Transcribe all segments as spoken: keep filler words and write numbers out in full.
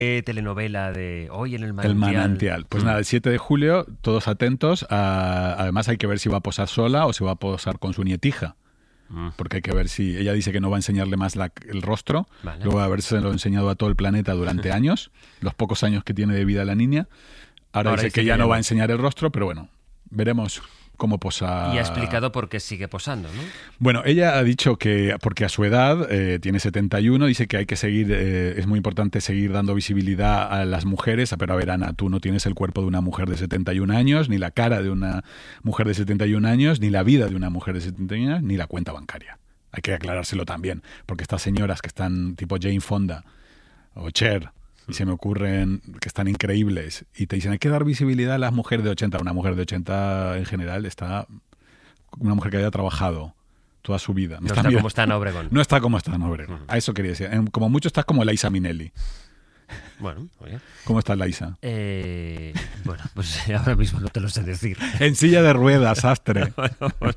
¿Qué telenovela de hoy en el Manantial? El Manantial. Pues mm. nada, el siete de julio, todos atentos. A, además hay que ver si va a posar sola o si va a posar con su nietija. Mm. Porque hay que ver si... Ella dice que no va a enseñarle más la, el rostro. Vale. Luego de haberse lo enseñado a todo el planeta durante años, los pocos años que tiene de vida la niña. Ahora, Ahora dice que ya no va a enseñar el rostro, pero bueno, veremos cómo posa. Y ha explicado por qué sigue posando, ¿no? Bueno, ella ha dicho que, porque a su edad, eh, tiene setenta y uno, dice que hay que seguir, eh, es muy importante seguir dando visibilidad a las mujeres, pero a ver, Ana, tú no tienes el cuerpo de una mujer de setenta y un años, ni la cara de una mujer de setenta y un años, ni la vida de una mujer de setenta y un años, ni la cuenta bancaria. Hay que aclarárselo también, porque estas señoras que están tipo Jane Fonda o Cher, y se me ocurren que están increíbles y te dicen hay que dar visibilidad a las mujeres de ochenta. Una mujer de ochenta en general está una mujer que haya trabajado toda su vida. No, no está, está como está en Obregón. No está como está en Obregón. Uh-huh. A eso quería decir. Como mucho estás como Liza Minnelli. Bueno, oye. ¿Cómo está Liza? Eh, bueno, pues ahora mismo no te lo sé decir. En silla de ruedas, astre. bueno, bueno.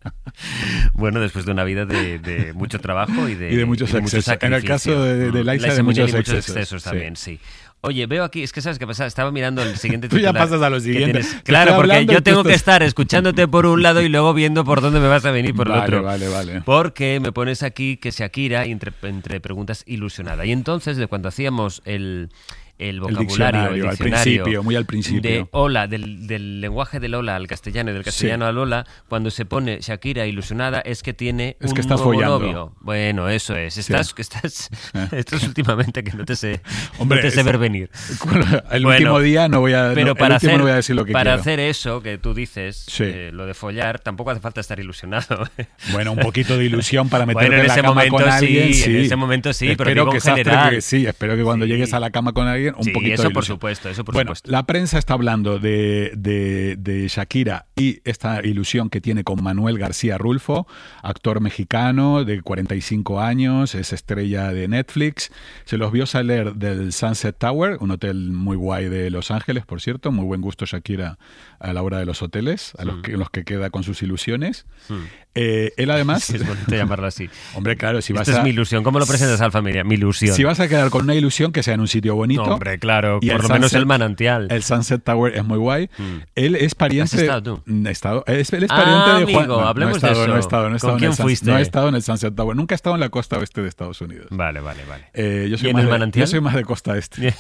bueno, después de una vida de, de mucho trabajo y de, y de muchos y de excesos. En el caso de, de Liza, de muchos excesos. muchos excesos también, sí. sí. Oye, veo aquí, es que sabes qué pasa, estaba mirando el siguiente Tú titular. ya pasas a lo siguiente. Claro, porque yo tengo que estar escuchándote por un lado y luego viendo por dónde me vas a venir por vale, el otro. Vale, vale, Porque me pones aquí que Shakira, entre, entre preguntas, ilusionada. Y entonces, de cuando hacíamos el... el vocabulario, el diccionario, el diccionario al principio, muy al principio. De hola, del, del lenguaje del hola al castellano y del castellano sí. al hola, cuando se pone Shakira ilusionada es que tiene es un que está nuevo follando. novio. Bueno, eso es. Estás, sí. estás, ¿Eh? Esto es últimamente que no te sé, Hombre, no te sé es, ver venir. El bueno, último día no voy a, pero no, para el último hacer, no voy a decir lo que para quiero. hacer eso que tú dices, sí. eh, lo de follar, tampoco hace falta estar ilusionado. Bueno, un poquito de ilusión para meterte bueno, en, en la ese cama momento con alguien. Sí, sí, en ese momento sí, espero pero digo que en general. Que, sí, espero que cuando sí. llegues a la cama con alguien, un sí, poquito eso de ilusión. por supuesto, eso por bueno, supuesto. La prensa está hablando de, de, de Shakira y esta ilusión que tiene con Manuel García Rulfo, actor mexicano de cuarenta y cinco años, es estrella de Netflix. Se los vio salir del Sunset Tower, un hotel muy guay de Los Ángeles, por cierto. Muy buen gusto Shakira a la hora de los hoteles, a los que, los que queda con sus ilusiones. Hmm. Eh, él además... Sí, es bonito llamarlo así. Hombre, claro, si vas Esta a... es mi ilusión. ¿Cómo lo presentas a la familia? Mi ilusión. Si vas a quedar con una ilusión, que sea en un sitio bonito. No, hombre, claro. Y por el lo Sunset, menos el Manantial. El Sunset Tower es muy guay. Mm. Él es pariente... ¿Has estado tú? He estado, es, él es pariente ah, de Juan... amigo, no, hablemos no he estado, de eso. No he estado, no he estado ¿Con en quién el fuiste? No he estado en el Sunset Tower. Nunca he estado en la costa oeste de Estados Unidos. Vale, vale, vale. Eh, yo, soy ¿Y en más el de, Manantial? yo soy más de costa este.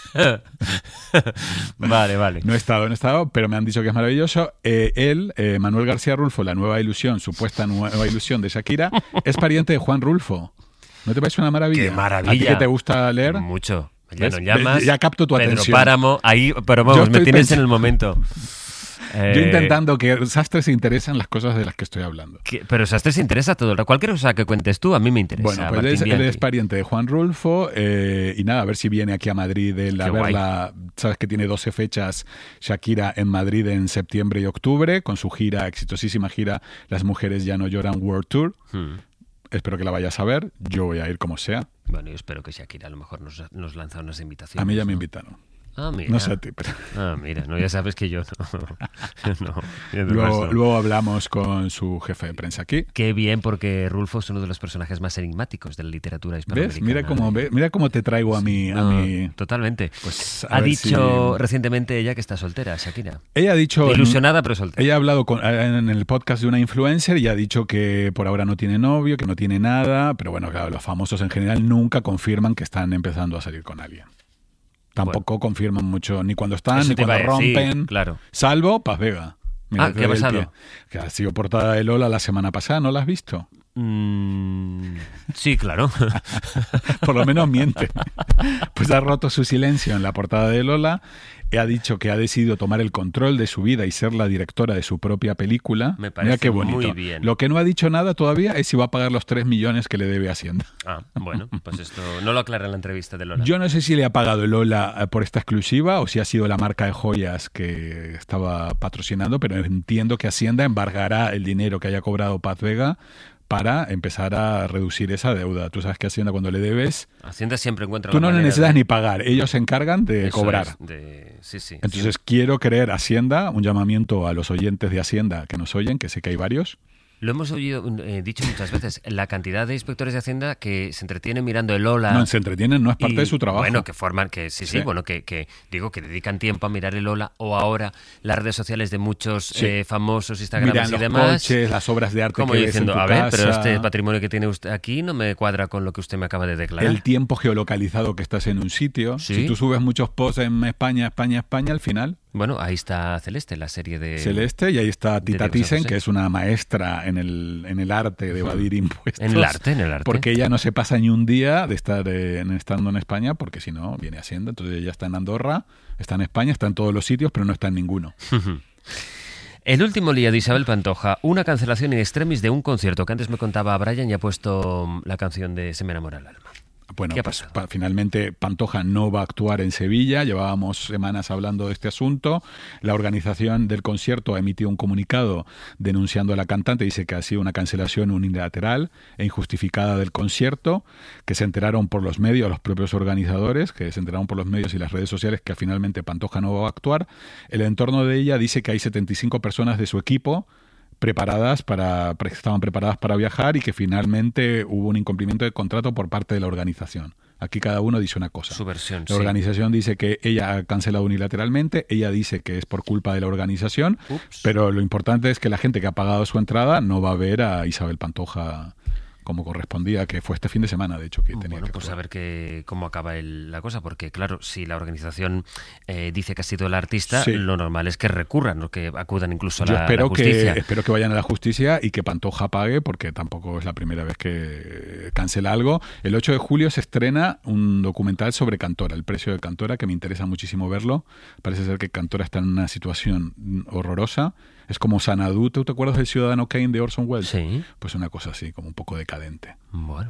vale, vale. No he estado, no he estado, pero me han dicho que es maravilloso. Eh, él, eh, Manuel García Rulfo, la nueva ilusión, supuesta nueva ilusión de Shakira, es pariente de Juan Rulfo. ¿No te parece una maravilla? ¡Qué maravilla! ¿A ti que te gusta leer? Mucho. Ya ¿Ves? no llamas. Ya capto tu Pedro atención. Páramo, ahí, pero vamos, me tienes pensando... en el momento. Eh, Yo intentando que Sastre se interese en las cosas de las que estoy hablando. ¿Qué? Pero Sastre se interesa todo. Cualquier cosa que cuentes tú, a mí me interesa. Bueno, pues es, él es pariente de Juan Rulfo eh, y nada, a ver si viene aquí a Madrid él a verla. Sabes que tiene doce fechas Shakira en Madrid en septiembre y octubre con su gira, exitosísima gira Las Mujeres Ya No Lloran World Tour. Hmm. Espero que la vayas a ver. Yo voy a ir como sea. Bueno, yo espero que Shakira a lo mejor nos, nos lanza unas invitaciones. A mí ya ¿no? me invitaron. Ah, mira. No sé a ti, pero... Ah, mira, no, ya sabes que yo no. no luego, luego hablamos con su jefe de prensa aquí. Qué bien, porque Rulfo es uno de los personajes más enigmáticos de la literatura hispanoamericana. ¿Ves? Mira cómo, ve, mira cómo te traigo a mí. Sí, a no, mi... Totalmente. Pues, ha dicho si... recientemente ella que está soltera, Shakira. Ella ha dicho... Ilusionada, pero soltera. Ella ha hablado con, en el podcast de una influencer y ha dicho que por ahora no tiene novio, que no tiene nada, pero bueno, claro, los famosos en general nunca confirman que están empezando a salir con alguien. Tampoco bueno. confirman mucho, ni cuando están, Eso ni cuando rompen. Sí, claro. Salvo Paz Vega. Mira, ah, ¿qué ha pasado? Que ha sido portada de Lola la semana pasada, ¿no la has visto? Mm, sí, claro. Por lo menos miente. Pues ha roto su silencio en la portada de Lola. Ha dicho que ha decidido tomar el control de su vida y ser la directora de su propia película. Me parece Mira qué bonito. Muy bien. Lo que no ha dicho nada todavía es si va a pagar los tres millones que le debe Hacienda. Ah, bueno, pues esto no lo aclara en la entrevista de Lola. Yo no sé si le ha pagado Lola por esta exclusiva o si ha sido la marca de joyas que estaba patrocinando, pero entiendo que Hacienda embargará el dinero que haya cobrado Paz Vega para empezar a reducir esa deuda. Tú sabes que Hacienda cuando le debes... Hacienda siempre encuentra Tú la no manera necesitas de... ni pagar, ellos se encargan de Eso cobrar. Es, de... Sí, sí. Entonces sí. quiero creer Hacienda, un llamamiento a los oyentes de Hacienda que nos oyen, que sé que hay varios, Lo hemos oído, eh, dicho muchas veces, la cantidad de inspectores de Hacienda que se entretienen mirando el Ola. No, se entretienen, no es parte y, de su trabajo. Bueno, que forman, que sí, sí, sí. bueno, que, que digo, que dedican tiempo a mirar el Ola o ahora las redes sociales de muchos sí. eh, famosos Instagrams Miran y los demás. Coches, las obras de arte como que diciendo, ves en tu a ver, casa. pero este patrimonio que tiene usted aquí no me cuadra con lo que usted me acaba de declarar. El tiempo geolocalizado que estás en un sitio. ¿Sí? Si tú subes muchos posts en España, España, España, al final... Bueno, ahí está Celeste, la serie de... Celeste, y ahí está Tita Thyssen, que es una maestra en el, en el arte de evadir impuestos. En el arte, en el arte. Porque ella no se pasa ni un día de estar en, estando en España, porque si no, viene Hacienda. Entonces ella está en Andorra, está en España, está en todos los sitios, pero no está en ninguno. El último día de Isabel Pantoja, una cancelación in extremis de un concierto que antes me contaba Brian y ha puesto la canción de Se me enamora el alma. Bueno, pues pa- finalmente Pantoja no va a actuar en Sevilla. Llevábamos semanas hablando de este asunto. La organización del concierto ha emitido un comunicado denunciando a la cantante. Dice que ha sido una cancelación unilateral e injustificada del concierto, que se enteraron por los medios, los propios organizadores, que se enteraron por los medios y las redes sociales que finalmente Pantoja no va a actuar. El entorno de ella dice que hay setenta y cinco personas de su equipo preparadas para, estaban preparadas para viajar y que finalmente hubo un incumplimiento de contrato por parte de la organización. Aquí cada uno dice una cosa. Su versión, la sí. organización dice que ella ha cancelado unilateralmente, ella dice que es por culpa de la organización, Ups. pero lo importante es que la gente que ha pagado su entrada no va a ver a Isabel Pantoja como correspondía, que fue este fin de semana, de hecho, que tenía bueno, que pues actuar. a ver que, cómo acaba el, la cosa, porque claro, si la organización eh, dice que ha sido el artista, Sí. lo normal es que recurran, o que acudan incluso a Yo la, espero la justicia. que espero que vayan a la justicia y que Pantoja pague, porque tampoco es la primera vez que cancela algo. El ocho de julio se estrena un documental sobre Cantora, el precio de Cantora, que me interesa muchísimo verlo. Parece ser que Cantora está en una situación horrorosa. Es como Xanadu. ¿Tú te acuerdas del Ciudadano Kane de Orson Welles? Sí. Pues una cosa así, como un poco decadente. Bueno.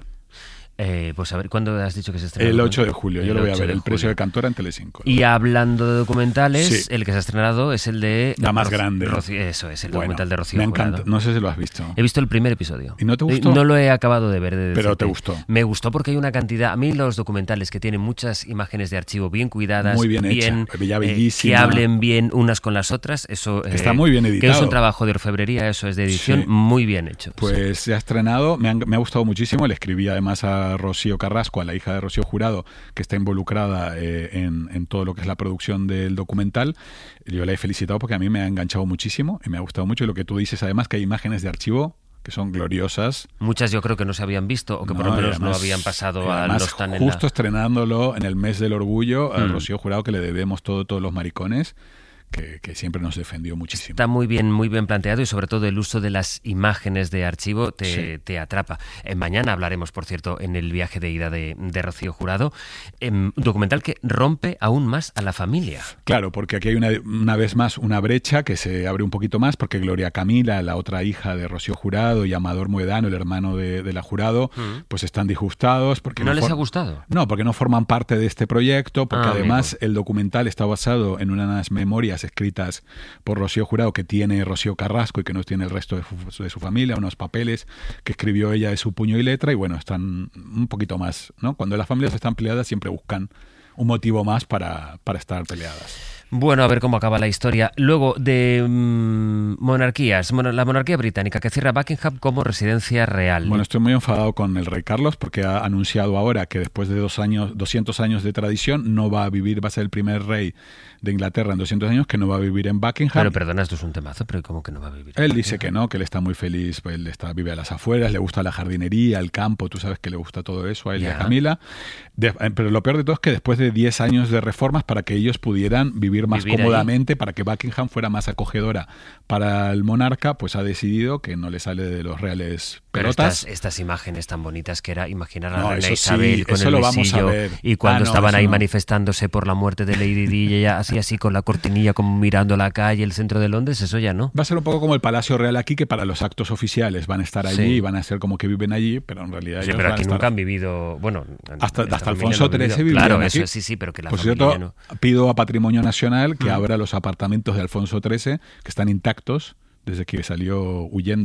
Eh, pues a ver, ¿cuándo has dicho que se estrena? El ocho de julio, yo El lo voy a ocho ver, de El precio julio. de Cantora en Telecinco. Y hablando de documentales, Sí. el que se ha estrenado es el de... La más Rocío- grande. Rocío- eso es, el Bueno, documental de Rocío me encanta. Jurado. No sé si lo has visto. He visto el primer episodio. ¿Y no te gustó? No lo he acabado de ver. De Pero decirte. te gustó. Me gustó porque hay una cantidad... A mí los documentales que tienen muchas imágenes de archivo bien cuidadas, Muy bien hecha, ya bellísima. que hablen bien unas con las otras, eso... Está eh, muy bien editado. Que es un trabajo de orfebrería, eso es de edición Sí. muy bien hecho. Pues se ha estrenado, me, han- me ha gustado muchísimo. Le escribí además a Rocío Carrasco, a la hija de Rocío Jurado, que está involucrada eh, en, en todo lo que es la producción del documental. Yo la he felicitado porque a mí me ha enganchado muchísimo y me ha gustado mucho. Y lo que tú dices, además, que hay imágenes de archivo que son gloriosas. Muchas yo creo que no se habían visto o que por No, lo y menos no además- habían pasado y a además, los tan en justo la... estrenándolo en el mes del orgullo, a Mm. Rocío Jurado, que le debemos todo, todos los maricones, que, que siempre nos defendió muchísimo. Está muy bien, muy bien planteado y sobre todo el uso de las imágenes de archivo te, Sí. te atrapa. Eh, mañana hablaremos, por cierto, en el viaje de ida de, de Rocío Jurado, un documental que rompe aún más a la familia. Claro, porque aquí hay una, una vez más una brecha que se abre un poquito más, porque Gloria Camila, la otra hija de Rocío Jurado, y Amador Moedano, el hermano de, de la Jurado, Mm. pues están disgustados. Porque ¿No les for- ha gustado? No, porque no forman parte de este proyecto, porque Ah, además amigo. el documental está basado en unas memorias escritas por Rocío Jurado que tiene Rocío Carrasco y que no tiene el resto de su, de su familia, unos papeles que escribió ella de su puño y letra, y bueno, están un poquito más, ¿no? Cuando las familias están peleadas siempre buscan un motivo más para, para estar peleadas. Bueno, a ver cómo acaba la historia. Luego, de mm, monarquías. Mono- la monarquía británica que cierra Buckingham como residencia real. Bueno, estoy muy enfadado con el rey Carlos porque ha anunciado ahora que después de dos años, doscientos años de tradición no va a vivir, va a ser el primer rey de Inglaterra en doscientos años que no va a vivir en Buckingham. Pero perdona, esto es un temazo, pero ¿cómo que no va a vivir? Él dice que no, que él está muy feliz, pues, él está, vive a las afueras, le gusta la jardinería, el campo, tú sabes que le gusta todo eso a él y Ya. a Camila. De- eh, pero lo peor de todo es que después de diez años de reformas para que ellos pudieran vivir más Vivir ahí. cómodamente, para que Buckingham fuera más acogedora para el monarca, pues ha decidido que no le sale de los reales Pero pelotas. estas, estas imágenes tan bonitas que era imaginar a No, la reina eso sí, Isabel con eso el lo vamos a besillo ver. y cuando Ah, no, estaban eso ahí no. manifestándose por la muerte de Lady Di y ella así así con la cortinilla como mirando la calle, el centro de Londres, eso ya no. Va a ser un poco como el Palacio Real aquí, que para los actos oficiales van a estar allí Sí. y van a ser como que viven allí, pero en realidad Sí, ellos pero van a aquí estar- nunca han vivido, bueno, Hasta, esta hasta familia Alfonso no ha vivido. trece vivían Claro, aquí. eso sí, sí, pero que la Por familia cierto, no. pido a Patrimonio Nacional que Mm. abra los apartamentos de Alfonso trece, que están intactos desde que salió huyendo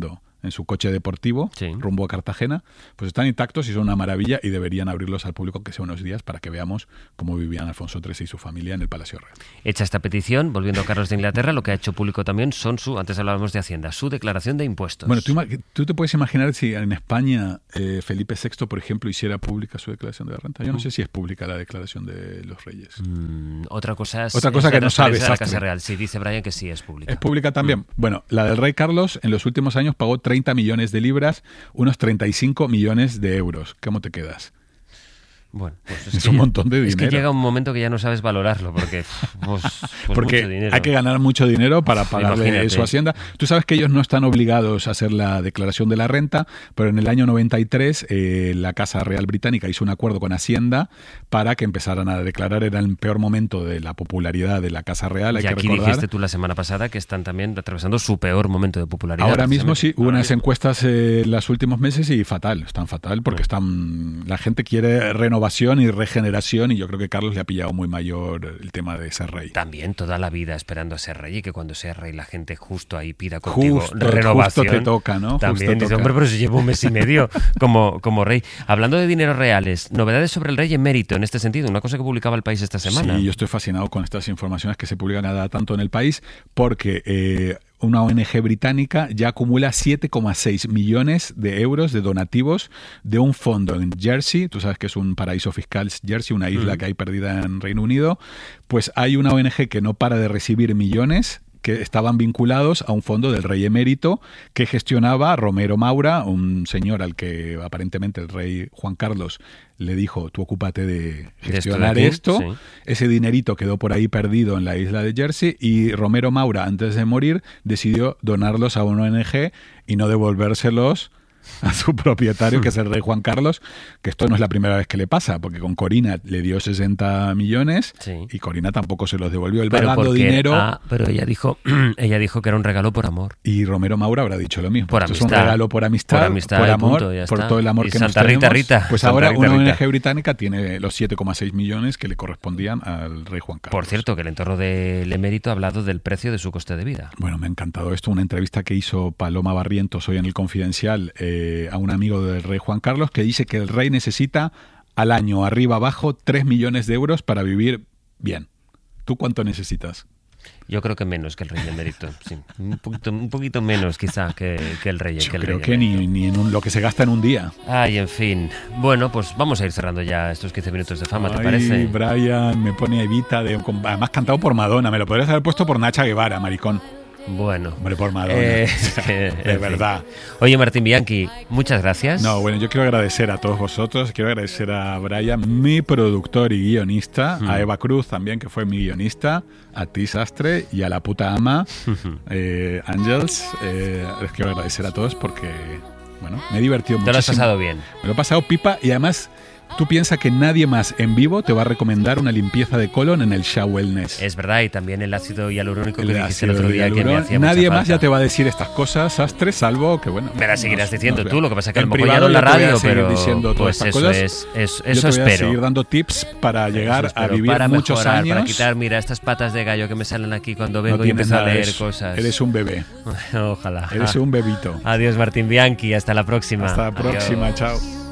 en su coche deportivo, sí. rumbo a Cartagena, pues están intactos y son una maravilla y deberían abrirlos al público que sea unos días para que veamos cómo vivían Alfonso trece y su familia en el Palacio Real. Hecha esta petición, volviendo a Carlos de Inglaterra, lo que ha hecho público también son su, antes hablábamos de Hacienda, su declaración de impuestos. Bueno, tú, tú te puedes imaginar si en España eh, Felipe sexto, por ejemplo, hiciera pública su declaración de la renta. Yo no mm. sé si es pública la declaración de los reyes. Mm, otra cosa es, otra cosa es que no sabes. De la Casa Real. Sí, dice Brian que sí es pública. Es pública también. Mm. Bueno, la del rey Carlos en los últimos años pagó treinta millones de libras, unos treinta y cinco millones de euros. ¿Cómo te quedas? Bueno, pues es, es que un ya, montón de dinero. Es que llega un momento que ya no sabes valorarlo porque, pues, pues porque mucho dinero. Hay que ganar mucho dinero para pagarle Imagínate. Su Hacienda. Tú sabes que ellos no están obligados a hacer la declaración de la renta, pero en el año noventa y tres eh, la Casa Real Británica hizo un acuerdo con Hacienda para que empezaran a declarar. Era el peor momento de la popularidad de la Casa Real. Hay y que aquí recordar. dijiste tú la semana pasada que están también atravesando su peor momento de popularidad. Ahora mismo sí, hubo unas encuestas en eh, los últimos meses y fatal, están fatal porque están la gente quiere renovación y regeneración. Generación, y yo creo que Carlos le ha pillado muy mayor el tema de ser rey. También toda la vida esperando a ser rey y que cuando sea rey la gente justo ahí pida contigo justo, renovación. Justo te toca, ¿no? También justo dice, toca. hombre, pero si llevo un mes y medio como, como rey. Hablando de dineros reales, novedades sobre el rey emérito en este sentido, una cosa que publicaba El País esta semana. Sí, yo estoy fascinado con estas informaciones que se publican cada tanto en El País porque... Eh, una O N G británica ya acumula siete coma seis millones de euros de donativos de un fondo en Jersey. Tú sabes que es un paraíso fiscal Jersey, una isla mm. que hay perdida en Reino Unido. Pues hay una O N G que no para de recibir millones que estaban vinculados a un fondo del rey emérito que gestionaba Romero Maura, un señor al que aparentemente el rey Juan Carlos le dijo, tú ocúpate de gestionar de esto. Sí. Ese dinerito quedó por ahí perdido en la isla de Jersey y Romero Maura, antes de morir, decidió donarlos a una O N G y no devolvérselos a su propietario, que es el rey Juan Carlos, que esto no es la primera vez que le pasa, porque con Corina le dio sesenta millones sí. y Corina tampoco se los devolvió. Él pero va dando porque, dinero. Ah, pero ella dijo, ella dijo que era un regalo por amor. Y Romero Maura habrá dicho lo mismo. Por Esto amistad. Es un regalo por amistad, por, amistad, por amor, punto, por está. Todo el amor y que Santa nos Rita, tenemos. Rita. Pues Santa ahora Rita, una Rita. O N G británica tiene los siete coma seis millones que le correspondían al rey Juan Carlos. Por cierto, que el entorno del emérito ha hablado del precio de su coste de vida. Bueno, me ha encantado esto. Una entrevista que hizo Paloma Barrientos hoy en El Confidencial eh, a un amigo del rey Juan Carlos que dice que el rey necesita al año, arriba abajo, tres millones de euros para vivir bien. ¿Tú cuánto necesitas? Yo creo que menos que el rey emérito, sí. Un poquito, un poquito menos quizá que, que el rey. Yo que el creo rey que ni, ni en un, lo que se gasta en un día. Ay, en fin. Bueno, pues vamos a ir cerrando ya estos quince minutos de fama, ¿te Ay, parece? Brian, me pone Evita, de, además cantado por Madonna. Me lo podrías haber puesto por Nacha Guevara, maricón. Bueno. Hombre, por Madonna. Eh, de en verdad. Fin. Oye, Martín Bianchi, muchas gracias. No, bueno, yo quiero agradecer a todos vosotros, quiero agradecer a Brian, mi productor y guionista, mm. a Eva Cruz también, que fue mi guionista, a ti, Sastre, y a la puta ama, eh, Ángels. Eh, les quiero agradecer a todos porque, bueno, me he divertido mucho. Te lo has pasado bien. Me lo he pasado pipa y además... Tú piensas que nadie más en vivo te va a recomendar una limpieza de colon en el Sha Wellness. Es verdad, y también el ácido hialurónico que el dijiste el otro día que me hacía Nadie mucha más falta. ya te va a decir estas cosas, Sastre, salvo que bueno... Me las seguirás nos, diciendo nos tú, lo que pasa es que a lo en mejor ya no en la radio, pero diciendo pues todas eso cosas. es, es, eso Yo te voy espero. a seguir dando tips para llegar espero, a vivir para muchos mejorar, años. Para quitar, mira, estas patas de gallo que me salen aquí cuando vengo no y empiezo nada, a leer eres, cosas. Eres un bebé. Ojalá. Eres un bebito. Adiós, Martín Bianchi, hasta la próxima. Hasta la próxima, Adiós. chao.